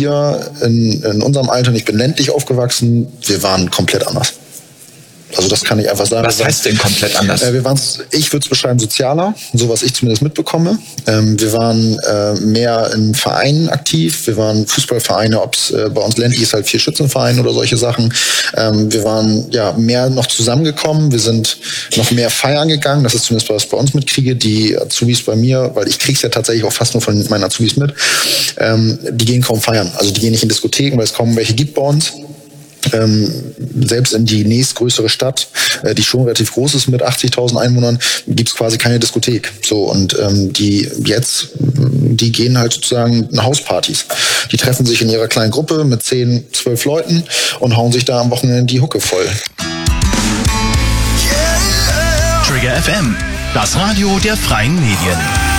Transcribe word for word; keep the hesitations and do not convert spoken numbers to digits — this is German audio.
wir in, in unserem Alter, und ich bin ländlich aufgewachsen, wir waren komplett anders. Also das kann ich einfach sagen. Was heißt denn komplett anders? Äh, wir waren, ich würde es beschreiben, sozialer, so was ich zumindest mitbekomme. Ähm, wir waren äh, mehr in Vereinen aktiv. Wir waren Fußballvereine, ob es äh, bei uns ländlich ist, halt vier Schützenvereine oder solche Sachen. Ähm, wir waren ja mehr noch zusammengekommen. Wir sind noch mehr feiern gegangen. Das ist zumindest was ich bei uns mitkriege. Die Azubis bei mir, weil ich krieg's ja tatsächlich auch fast nur von meinen Azubis mit, ähm, die gehen kaum feiern. Also die gehen nicht in Diskotheken, weil es kaum welche gibt bei uns. Ähm, selbst in die nächstgrößere Stadt, äh, die schon relativ groß ist mit achtzigtausend Einwohnern, gibt's quasi keine Diskothek. So, und ähm, die jetzt, die gehen halt sozusagen in Hauspartys. Die treffen sich in ihrer kleinen Gruppe mit zehn, zwölf Leuten und hauen sich da am Wochenende die Hucke voll. Trigger F M, das Radio der freien Medien.